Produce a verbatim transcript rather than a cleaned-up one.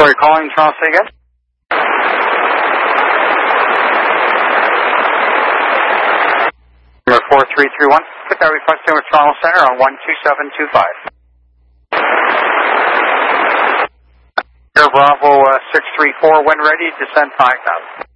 Sorry, calling Toronto, say again? Number four three three one. Put that request in with Toronto Center on one two seven two five. Air Bravo uh, six three four, when ready, descend five thousand.